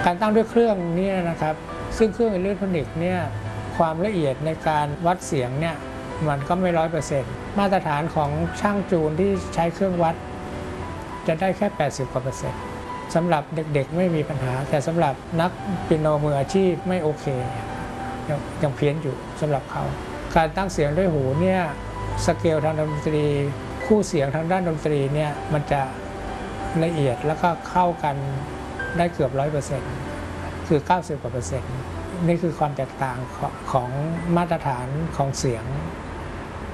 การตั้งด้วยเครื่องนี้นะครับซึ่งเครื่องอิเล็กทรอนิกส์เนี่ยความละเอียดในการวัดเสียงเนี่ยมันก็ไม่100%มาตรฐานของช่างจูนที่ใช้เครื่องวัดจะได้แค่80%กว่าสำหรับเด็กๆไม่มีปัญหาแต่สำหรับนักเปียโนมืออาชีพไม่โอเคยังเพี้ยนอยู่สำหรับเขาการตั้งเสียงด้วยหูเนี่ยสเกลทางดนตรีคู่เสียงทางด้านดนตรีเนี่ยมันจะละเอียดแล้วก็เข้ากันได้เกือบ100%คือ90%กว่านี่คือความแตกต่างของมาตรฐานของเสียง